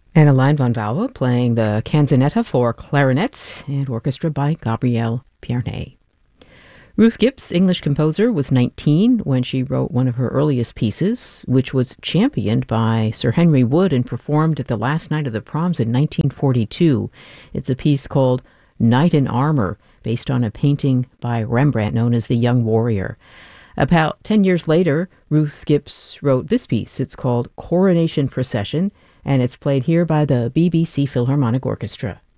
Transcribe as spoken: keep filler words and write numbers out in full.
Anna von Vauwe playing the canzonetta for clarinet and orchestra by Gabriel Pierné. Ruth Gibbs, English composer, was nineteen when she wrote one of her earliest pieces, which was championed by Sir Henry Wood and performed at the last night of the proms in nineteen forty-two. It's a piece called Knight in Armor, based on a painting by Rembrandt known as The Young Warrior. About ten years later, Ruth Gibbs wrote this piece. It's called Coronation Procession, and it's played here by the B B C Philharmonic Orchestra.